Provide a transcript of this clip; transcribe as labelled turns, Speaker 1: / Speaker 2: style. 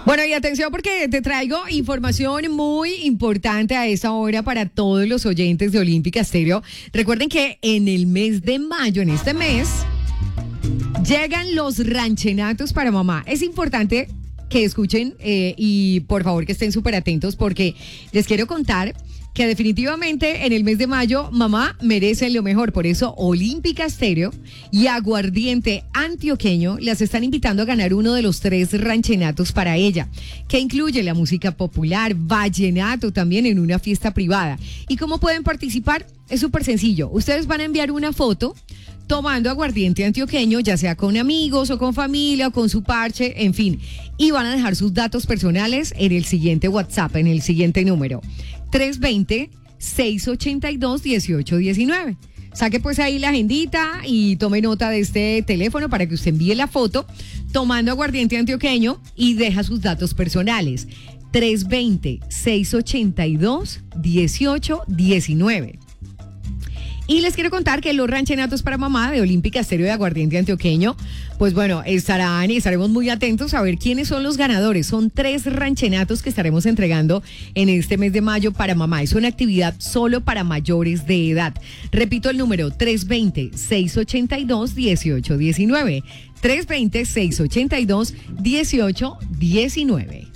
Speaker 1: Bueno, y atención porque te traigo información muy importante a esta hora para todos los oyentes de Olímpica Estéreo. Recuerden que en el mes de mayo, en este mes, llegan los ranchenatos para mamá. Es importante que escuchen y por favor que estén súper atentos porque les quiero contar que definitivamente en el mes de mayo mamá merece lo mejor. Por eso Olímpica Estéreo y Aguardiente Antioqueño las están invitando a ganar uno de los 3 ranchenatos para ella, que incluye la música popular, vallenato también en una fiesta privada. ¿Y cómo pueden participar? Es súper sencillo. Ustedes van a enviar una foto tomando aguardiente antioqueño, ya sea con amigos o con familia o con su parche, en fin. Y van a dejar sus datos personales en el siguiente WhatsApp, en el siguiente número. 320-682-1819. Saque pues ahí la agendita y tome nota de este teléfono para que usted envíe la foto tomando aguardiente antioqueño y deja sus datos personales. 320-682-1819. Y les quiero contar que los ranchenatos para mamá de Olímpica Estéreo de Aguardiente Antioqueño, pues bueno, estaremos muy atentos a ver quiénes son los ganadores. Son 3 ranchenatos que estaremos entregando en este mes de mayo para mamá. Es una actividad solo para mayores de edad. Repito el número, 320-682-1819. 320-682-1819.